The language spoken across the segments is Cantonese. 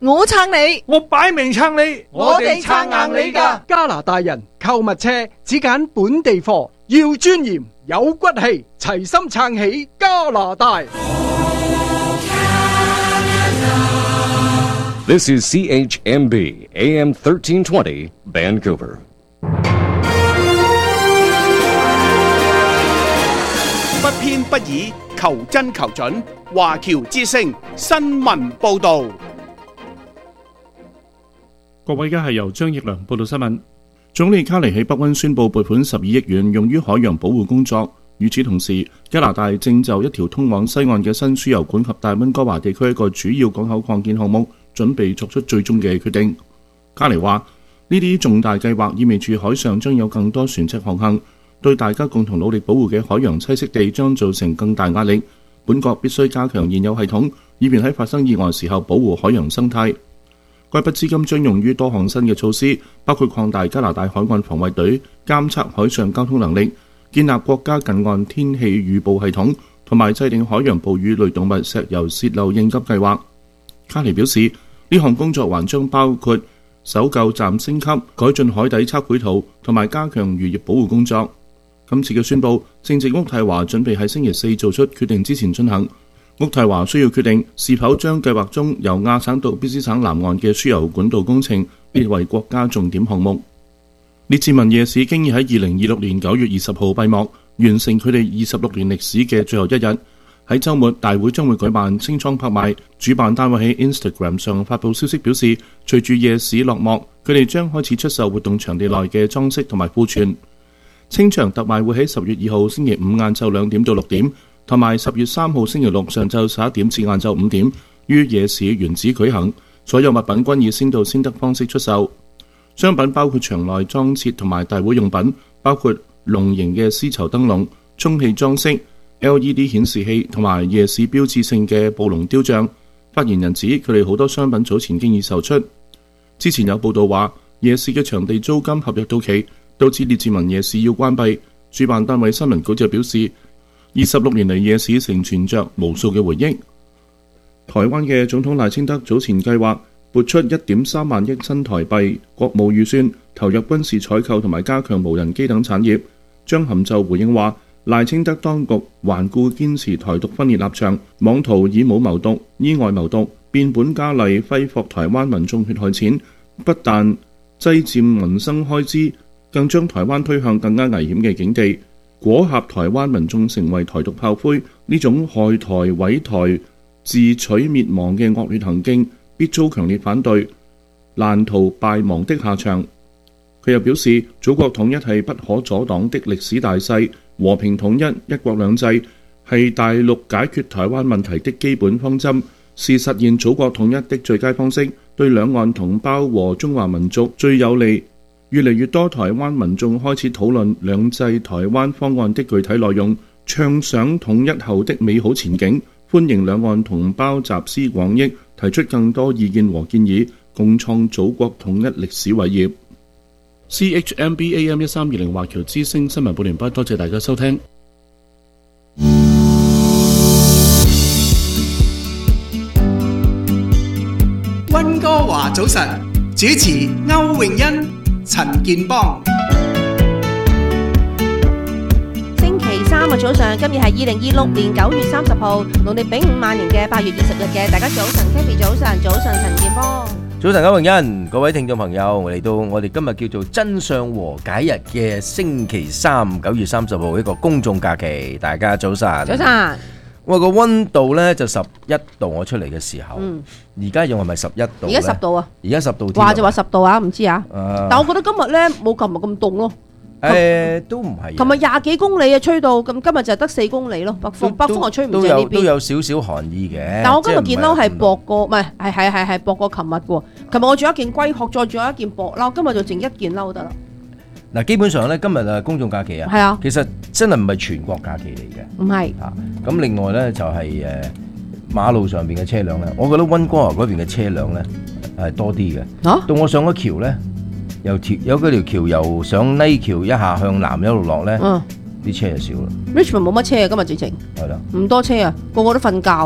我撐你， 我擺明撐你， 我哋撐硬你㗎。 加拿大人購物車只揀本地貨，要尊嚴有骨氣，齊心撐起加拿大。 This is CHMB AM 1320 Vancouver. 不偏不倚，求真求準。華僑之聲新聞報導。 各位，而家係由張奕良報道新聞。總理卡尼喺北溫宣布撥款12億元用於海洋保護工作。與此同時，加拿大正就一條通往西岸嘅新輸油管及大溫哥華地區一個主要港口擴建項目準備作出最終嘅決定。卡尼話：呢啲重大計劃意味住海上將有更多船隻航行，對大家共同努力保護嘅海洋棲息地將造成更大壓力。本國必須加強現有系統，以便喺發生意外時候保護海洋生態。該筆資金將用於多項新嘅措施，包括擴大加拿大海岸防衛隊監測海上交通能力，建立國家近岸天氣預報系統，同埋制定海洋哺乳類動物石油洩漏應急計劃。卡尼表示，呢項工作還將包括搜救站升級、改進海底測繪圖，同埋加強漁業保護工作。今次嘅宣佈，正值渥太華準備喺星期四做出決定之前進行。渥太華需要決定是否將計劃中由亞省到卑詩省南岸嘅輸油管道工程列為國家重點項目。列治文夜市經已喺2026年9月20號閉幕，完成佢哋26年歷史嘅最後一日。喺週末，大會將會舉辦清倉拍賣。主辦單位喺 Instagram 上發佈消息表示，隨住夜市落幕，佢哋將開始出售活動場地內嘅裝飾同埋庫存。清場特賣會喺10月2號星期五晏晝2點到6點，同埋10月3號星期六上晝11點至晏晝5點，於夜市原址舉行。所有物品均以先到先得方式出售。商品包括場內裝設同埋大會用品，包括龍形嘅絲綢燈籠、充氣裝飾、LED 顯示器同埋夜市標誌性嘅暴龍雕像。發言人指佢哋好多商品早前經已售出。之前有報道話，夜市嘅場地租金合約到期，導致列治文夜市要關閉。主辦單位新聞稿就表示，26年嚟夜市承傳着無數嘅回憶。台灣嘅總統賴清德早前計劃撥出1.3萬億新台幣國務預算，投入軍事採購同埋加強無人機等產業。張含就回應話，賴清德當局頑固堅持台獨分裂立場，妄圖以武謀獨、以外謀獨，變本加厲揮霍台灣民眾血汗錢，不但擠佔民生開支，更將台灣推向更加危險嘅境地，裹挾台灣民眾成為台獨炮灰。呢種害台毀台、自取滅亡嘅惡劣行徑，必遭強烈反對，難逃敗亡的下場。佢又表示，祖國統一係不可阻擋的歷史大勢，和平統一、一國兩制係大陸解決台灣問題的基本方針，是實現祖國統一的最佳方式，對兩岸同胞和中華民族最有利。越嚟越多台灣民眾開始討論兩制台灣方案的具體內容，暢想統一後的美好前景，歡迎兩岸同胞集思廣益，提出更多意見和建議，共創祖國統一歷史偉業。CHMB AM 1320華僑之聲新聞報完畢，多謝大家收聽。 溫哥華早晨，主持歐詠欣、陳健邦。 星期三嘅早上，今日係2026年9月30號，農曆丙午晚年嘅8月20日嘅。大家早晨 ，Kathy 早晨，早晨陳健邦。 早晨，歐詠欣，各位聽眾朋友，嚟到我哋今日叫做真相和解日嘅星期三9月30號一個公眾假期，大家早晨。 早晨。 我個溫度呢就11度，我出嚟嘅時候，而家又係咪11度？ 而家10度啊！ 而家10度， 話就話10度啊，唔知啊。但我覺得今日呢冇琴日咁凍咯。 都唔係。 琴日20幾公里啊，吹到咁，今日就得4公里咯。北風又吹唔正呢邊。 都有少少寒意嘅。 但我今日件褸係薄過，唔係係薄過琴日嘅。琴日我着一件龜殼，再着一件薄褸，今日就剩一件褸得啦。 嗱，基本上咧，今日啊公眾假期啊， 係啊， 其實真係唔係全國假期嚟嘅， 唔係啊。咁另外咧就係馬路上邊嘅車輛咧，我覺得溫哥華嗰邊嘅車輛咧係多啲嘅。啊，到我上咗橋咧，有嗰條橋由上呢橋一下向南一路落咧，啲車就少啦。 Richmond 冇乜車啊，今日直情係啦，唔多車啊，個個都瞓覺。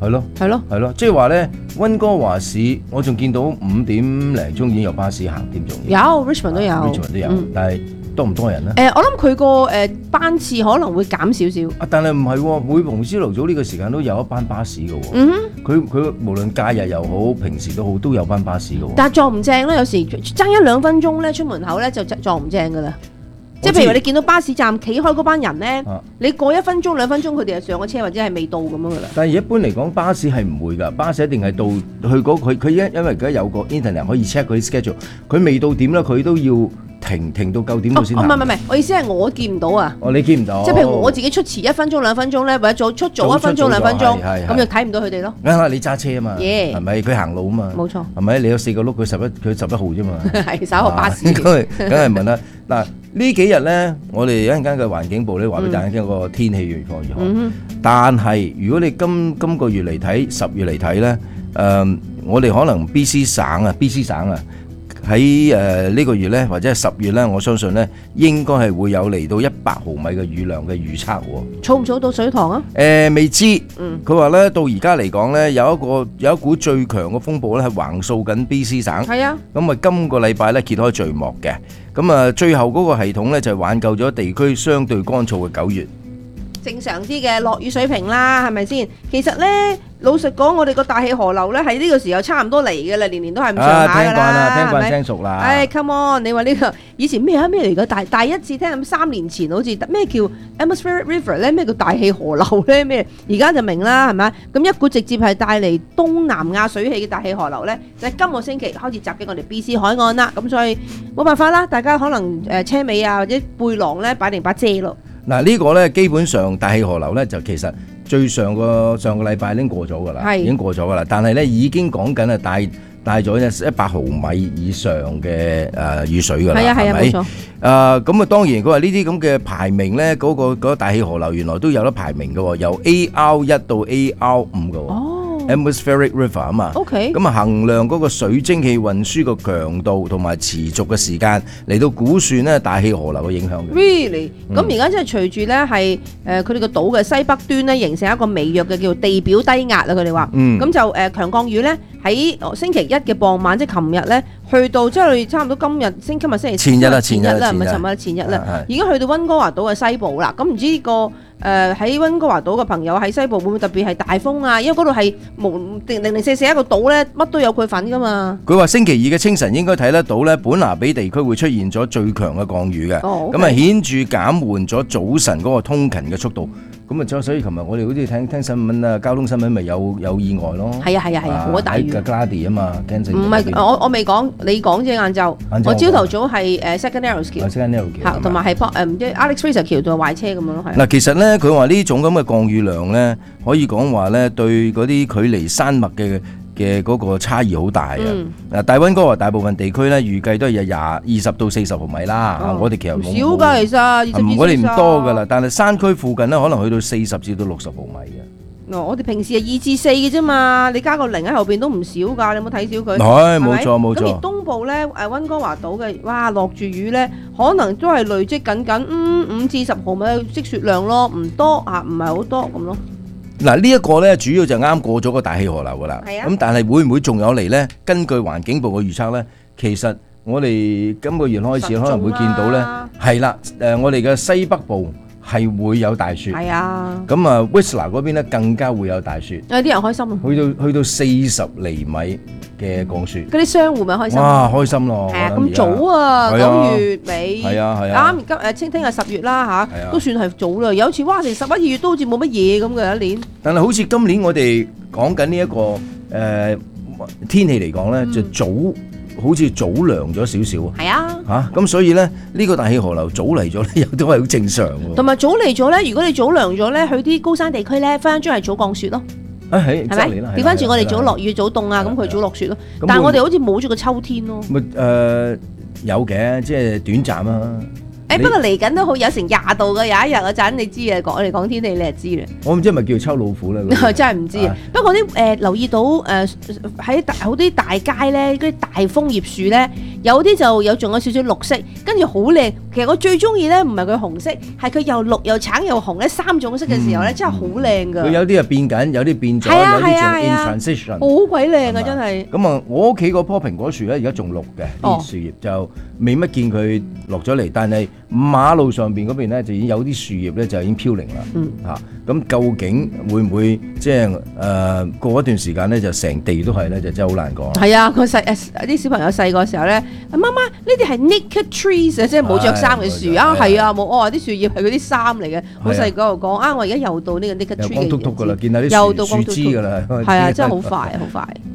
係咯， 係咯， 係咯，即係話咧，溫哥華市我仲見到5點零鐘已經有巴士行添，仲有 Richmond 都有 ，Richmond 都有，但係多唔多人咧？ 我諗佢個班次可能會減少少。 啊，但係唔係喎，每逢朝頭早呢個時間都有一班巴士嘅喎。佢無論假日又好，平時都好，都有班巴士嘅喎。 但係撞唔正咧，有時爭1-2分鐘咧，出門口咧就撞唔正㗎啦。即係譬如你見到巴士站企開嗰班人咧，你過1分鐘2分鐘，佢哋就上個車或者係未到咁樣㗎啦。 但係一般嚟講，巴士係唔會㗎，巴士一定係到去佢因為而家有個 internet 可以 check 佢啲 schedule，佢未到點咧，佢都要停到9點度先行。 唔係，我意思係我見唔到啊。 你見唔到？ 即係譬如我自己出遲1分鐘2分鐘咧，或者出早1分鐘2分鐘，咁就睇唔到佢哋咯。 你揸車啊嘛，係咪？佢行路啊嘛， 冇錯。 係咪？你有4個轆，佢11號啫嘛。 係稍後巴士。 梗係問啦。嗱，呢幾日咧，我哋一陣間嘅環境部咧話俾大家聽個天氣預報如何。但係如果你今個月嚟睇10月嚟睇咧，我哋可能 BC 省啊。喺呢個月咧，或者係10月咧，我相信咧應該係會有嚟到100毫米嘅雨量嘅預測喎。儲唔儲到水塘啊？ 未知。佢話咧到而家嚟講咧，有一股最強嘅風暴咧係橫掃緊 BC 省。 係啊。 咁啊，今個禮拜咧揭開序幕嘅。咁啊，最後嗰個系統咧就挽救咗地區相對乾燥嘅9月。 正常啲嘅落雨水平啦，係咪先？其實咧，老實講，我哋個大氣河流咧喺呢個時候差唔多嚟嘅啦，年年都係咁上下㗎啦， 聽慣聲熟啦。 come on！ 你話呢個以前咩嚟㗎？第一次聽咁3年前好似咩叫 Atmospheric River 咧？咩叫大氣河流咧？咩？而家就明啦，係咪？咁一股直接係帶嚟東南亞水氣嘅大氣河流咧，就係今個星期開始襲擊我哋 BC 海岸啦。咁所以冇辦法啦，大家可能車尾啊或者背囊咧擺定把遮咯。 嗱，呢個咧基本上大氣河流咧就其實最上個禮拜已經過咗㗎啦，已經過咗㗎啦。但係咧已經講緊係帶咗100毫米以上嘅雨水㗎啦，係咪？冇錯。咁啊，當然佢話呢啲咁嘅排名咧，嗰個大氣河流原來都有得排名嘅喎，由 AR1 到 AR5嘅喎。Atmospheric River 啊嘛，咁啊衡量嗰個水蒸氣運輸個強度同埋持續嘅時間嚟到估算咧大氣河流嘅影響嘅。 Really？咁而家即係隨住咧係佢哋個島嘅西北端咧形成一個微弱嘅叫做地表低壓啊，佢哋話，咁就強降雨咧喺星期1嘅傍晚，即係琴日咧去到即係差唔多今日星期前日啦，唔係尋日前日啦，已經去到溫哥華島嘅西部啦。咁唔知呢個喺溫哥華島嘅朋友喺西部會唔會特別係大風啊？因為嗰度係零四四一個島咧，乜都有佢份噶嘛。 佢話星期2嘅清晨應該睇得到咧，本拿比地區會出現咗最強嘅降雨嘅，咁啊顯著減緩咗早晨嗰個通勤嘅速度。咁啊，所以琴日我哋好似聽新聞啊，交通新聞咪有意外咯。係啊，好大雨。 喺 Glady 啊嘛， 唔係我未講，你講啫晏晝。我朝頭早係Second Narrows 橋，同埋係唔知 Alex Fraser 橋度壞車咁樣咯。 嗱，其實咧佢話呢種咁嘅降雨量咧，可以講話咧對嗰啲距離山脈嘅嗰個差異好大啊！大溫哥華大部分地區咧預計都係20到40毫米啦。我哋其實少㗎，其實我哋唔多㗎啦。但係山區附近咧可能去到40至到60毫米嘅。 我哋平時係2至4嘅啫嘛，你加個0喺後邊都唔少㗎。你有冇睇少佢？ 係冇錯冇錯。 咁而東部咧溫哥華島嘅，哇落住雨咧，可能都係累積緊5至10毫米嘅積雪量咯，唔多啊，唔係好多咁咯。 嗱，呢一個咧主要就啱過咗個大氣河流噶啦，咁但係會唔會仲有嚟咧？根據環境部嘅預測咧，其實我哋今個月開始可能會見到咧，係啦，我哋嘅西北部係會有大雪，係啊，咁啊 Whistler 嗰邊咧更加會有大雪， 有啲人開心啊， 去到40厘米嘅降雪， 嗰啲商戶咪開心， 哇開心咯，係啊， 咁早啊，9月尾， 係啊， 啱今聽日10月啦嚇，都算係早啦，有次哇成11、2月都好似冇乜嘢咁嘅一年，但係好似今年我哋講緊呢一個天氣嚟講咧，就好似早涼咗少少啊！係啊，嚇咁所以咧，呢個大氣河流早嚟咗咧，又都係好正常喎。同埋早嚟咗咧，如果你早涼咗咧，去啲高山地區咧，分分鐘係早降雪咯。係咪？調翻轉我哋早落雨早凍啊，咁佢早落雪咯。但係我哋好似冇咗個秋天咯。咪有嘅，即係短暫啊。不過嚟緊都好有成20度嘅，有一日嗰陣你知啊，我哋講天氣你就知啦。我唔知係咪叫秋老虎咧？真係唔知啊。不過啲留意到喺好啲大街咧，嗰啲大楓葉樹咧， 有啲就有仲有少少綠色，跟住好靚。其實我最中意咧，唔係佢紅色，係佢又綠又橙又紅咧3種色嘅時候咧，真係好靚㗎。 佢有啲係變緊，有啲變咗，有啲仲 in transition， 好鬼靚啊！真係。 咁啊，我屋企嗰棵蘋果樹咧，而家仲綠嘅啲樹葉，就未乜見佢落咗嚟，但係馬路上邊嗰邊咧就已經有啲樹葉咧就已經飄零啦。咁究竟會唔會即係過一段時間咧就成地都係咧，就真係好難講。 係啊，佢啲小朋友細個時候咧，媽媽呢啲係 naked trees 啊，即係冇着衫嘅樹啊，係啊，冇啲樹葉係嗰啲衫嚟嘅。好細個度講我而家又到呢個 naked tree 嘅光禿禿㗎啦，見到啲樹枝㗎啦， 係啊，真係好快好快。